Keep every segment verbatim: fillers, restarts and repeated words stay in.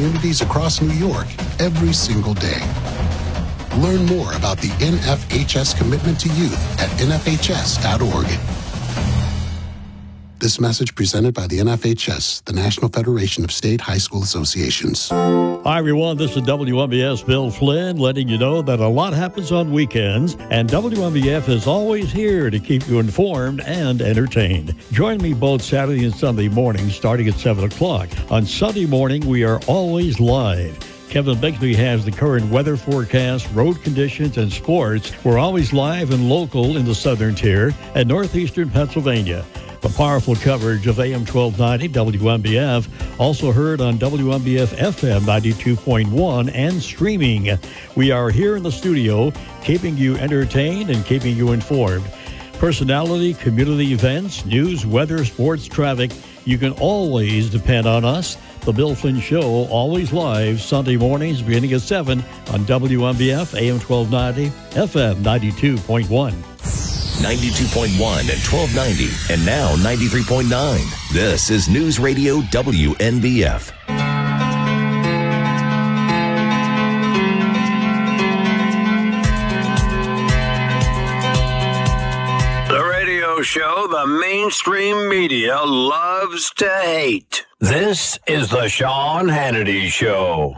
communities across New York every single day. Learn more about the N F H S commitment to youth at N F H S dot org. This message presented by the N F H S, the National Federation of State High School Associations. Hi, everyone. This is W M B S Bill Flynn, letting you know that a lot happens on weekends, and W M B F is always here to keep you informed and entertained. Join me both Saturday and Sunday mornings starting at seven o'clock. On Sunday morning, we are always live. Kevin Bixby has the current weather forecast, road conditions, and sports. We're always live and local in the southern tier and northeastern Pennsylvania. The powerful coverage of A M twelve ninety W M B F, also heard on W M B F F M ninety-two point one and streaming. We are here in the studio, keeping you entertained and keeping you informed. Personality, community events, news, weather, sports, traffic. You can always depend on us. The Bill Flynn Show, always live, Sunday mornings beginning at seven on W M B F, A M twelve ninety, F M ninety-two point one. ninety-two point one and twelve ninety, and now ninety-three point nine. This is News Radio W N B F. The radio show the mainstream media loves to hate. This is the Sean Hannity Show.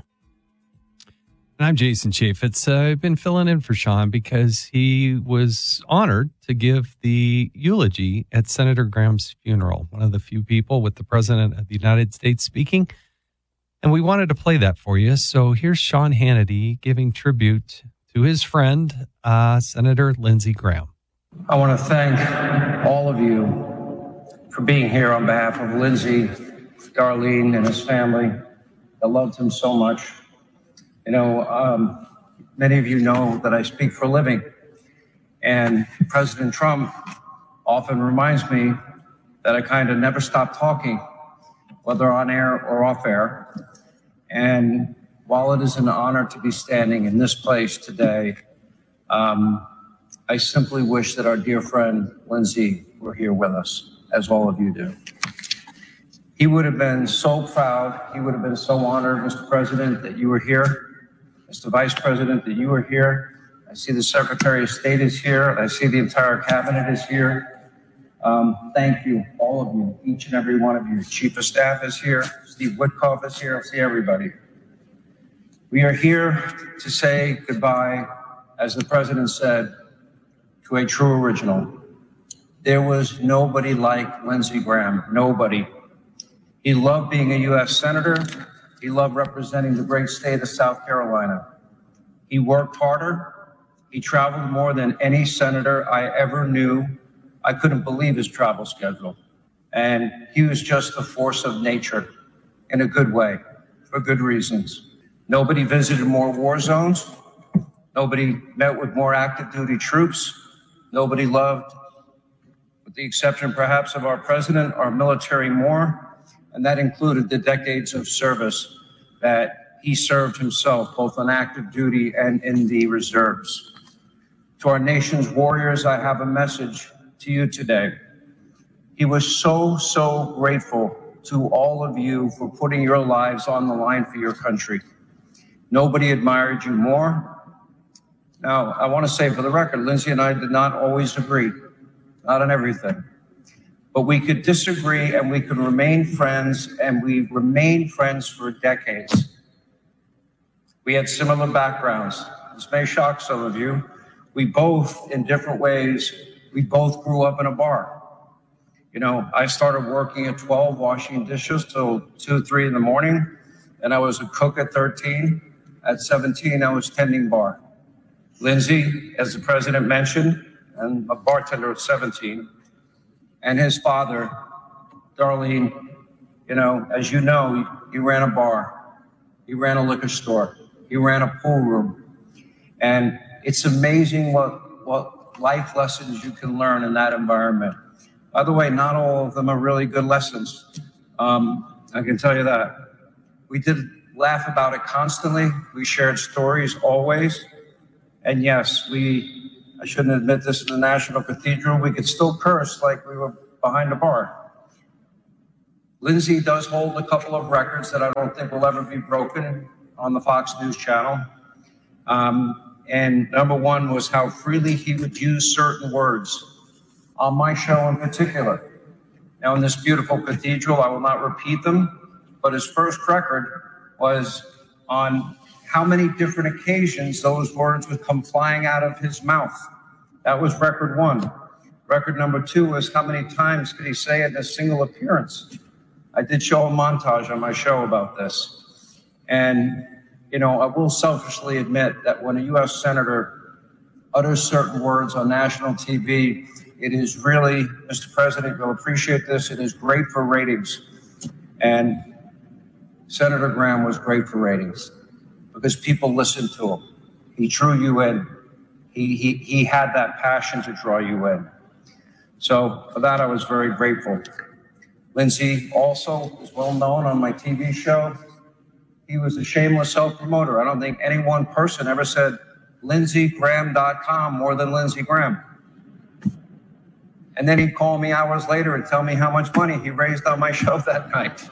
I'm Jason Chaffetz. Uh, I've been filling in for Sean because he was honored to give the eulogy at Senator Graham's funeral, one of the few people with the President of the United States speaking. And we wanted to play that for you. So here's Sean Hannity giving tribute to his friend, uh, Senator Lindsey Graham. I want to thank all of you for being here on behalf of Lindsey, Darlene, and his family. I loved him so much. You know, um, many of you know that I speak for a living, and President Trump often reminds me that I kind of never stop talking, whether on air or off air. And while it is an honor to be standing in this place today, um, I simply wish that our dear friend Lindsey were here with us, as all of you do. He would have been so proud, he would have been so honored, Mister President, that you were here. Mister Vice President, that you are here. I see the Secretary of State is here. I see the entire cabinet is here. Um, thank you, all of you, each and every one of you. Chief of Staff is here. Steve Witkoff is here. I see everybody. We are here to say goodbye, as the President said, to a true original. There was nobody like Lindsey Graham, nobody. He loved being a U S Senator. He loved representing the great state of South Carolina. He worked harder. He traveled more than any senator I ever knew. I couldn't believe his travel schedule. And he was just a force of nature in a good way, for good reasons. Nobody visited more war zones. Nobody met with more active duty troops. Nobody loved, with the exception perhaps of our president, our military more. And that included the decades of service that he served himself, both on active duty and in the reserves. To our nation's warriors, I have a message to you today. He was so, so grateful to all of you for putting your lives on the line for your country. Nobody admired you more. Now, I want to say for the record, Lindsey and I did not always agree, not on everything. But we could disagree and we could remain friends, and we remained friends for decades. We had similar backgrounds. This may shock some of you. We both, in different ways, we both grew up in a bar. You know, I started working at twelve, washing dishes till two, three in the morning. And I was a cook at thirteen. At seventeen, I was tending bar. Lindsey, as the president mentioned, and a bartender at seventeen. And his father, Darlene, you know, as you know, he, he ran a bar. He ran a liquor store. He ran a pool room. And it's amazing what, what life lessons you can learn in that environment. By the way, not all of them are really good lessons. Um, I can tell you that. We did laugh about it constantly. We shared stories always. And yes, we... I shouldn't admit this in the National Cathedral. We could still curse like we were behind a bar. Lindsay does hold a couple of records that I don't think will ever be broken on the Fox News channel. Um, and number one was how freely he would use certain words on my show in particular. Now, in this beautiful cathedral, I will not repeat them, but his first record was on how many different occasions those words would come flying out of his mouth. That was record one. Record number two was how many times could he say it in a single appearance. I did show a montage on my show about this. And, you know, I will selfishly admit that when a U S senator utters certain words on national T V, it is really, Mister President, you'll appreciate this, it is great for ratings. And Senator Graham was great for ratings because people listened to him. He drew you in. He, he, he had that passion to draw you in. So for that, I was very grateful. Lindsay also is well known on my T V show. He was a shameless self-promoter. I don't think any one person ever said lindsey graham dot com more than Lindsey Graham. And then he'd call me hours later and tell me how much money he raised on my show that night.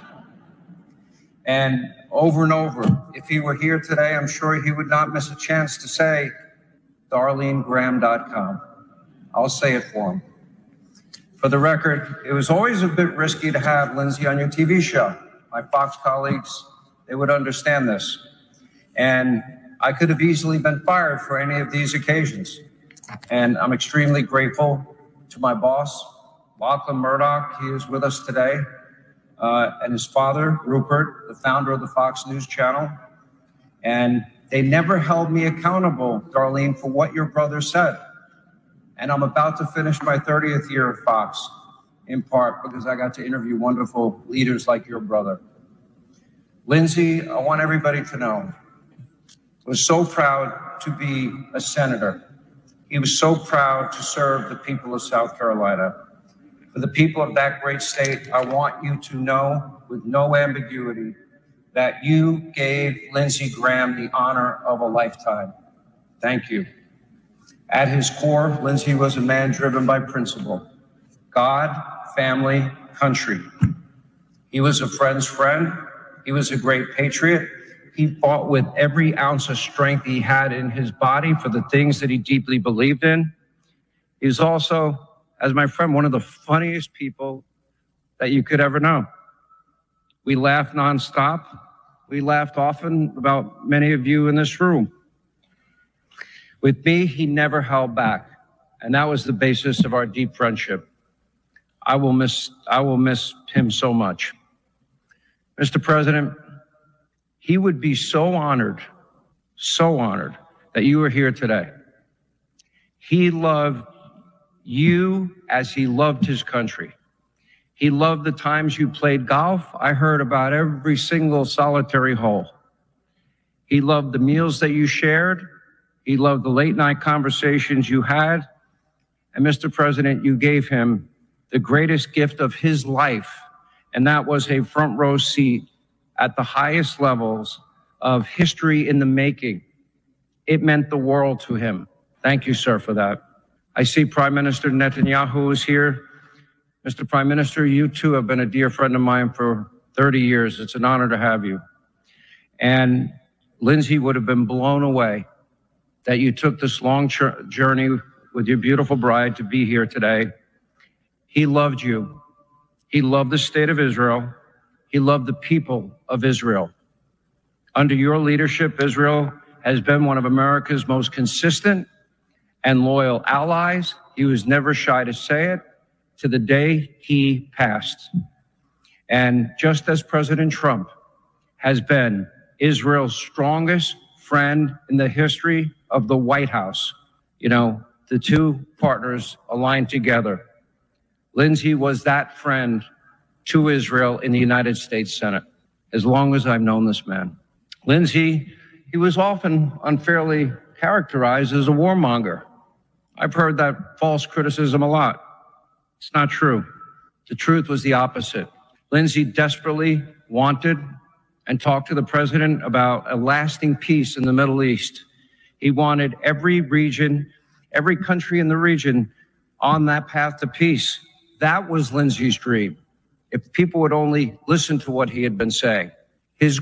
And over and over, if he were here today, I'm sure he would not miss a chance to say darlene graham dot com. I'll say it for him. For the record, it was always a bit risky to have Lindsay on your T V show. My Fox colleagues, they would understand this. And I could have easily been fired for any of these occasions. And I'm extremely grateful to my boss, Lachlan Murdoch. He is with us today. Uh, and his father, Rupert, the founder of the Fox News Channel. And they never held me accountable, Darlene, for what your brother said. And I'm about to finish my thirtieth year at Fox, in part because I got to interview wonderful leaders like your brother. Lindsay, I want everybody to know, was so proud to be a senator. He was so proud to serve the people of South Carolina. For the people of that great state, I want you to know with no ambiguity that you gave Lindsey Graham the honor of a lifetime. Thank you. At his core, Lindsey was a man driven by principle, God, family, country. He was a friend's friend. He was a great patriot. He fought with every ounce of strength he had in his body for the things that he deeply believed in. He was also, as my friend, one of the funniest people that you could ever know. We laughed nonstop. We laughed often about many of you in this room. With me, he never held back, and that was the basis of our deep friendship. I will miss, I will miss him so much. Mister President, he would be so honored, so honored that you are here today. He loved you as he loved his country. He loved the times you played golf. I heard about every single solitary hole. He loved the meals that you shared. He loved the late night conversations you had. And Mister President, you gave him the greatest gift of his life, and that was a front row seat at the highest levels of history in the making. It meant the world to him. Thank you, sir, for that. I see Prime Minister Netanyahu is here. Mister Prime Minister, you too have been a dear friend of mine for thirty years. It's an honor to have you. And Lindsay would have been blown away that you took this long journey with your beautiful bride to be here today. He loved you. He loved the state of Israel. He loved the people of Israel. Under your leadership, Israel has been one of America's most consistent and loyal allies. He was never shy to say it to the day he passed. And just as President Trump has been Israel's strongest friend in the history of the White House, you know, the two partners aligned together. Lindsay was that friend to Israel in the United States Senate, as long as I've known this man. Lindsay, he was often unfairly characterized as a warmonger. I've heard that false criticism a lot. It's not true. The truth was the opposite. Lindsay desperately wanted and talked to the president about a lasting peace in the Middle East. He wanted every region, every country in the region on that path to peace. That was Lindsay's dream. if people would only listen to what he had been saying.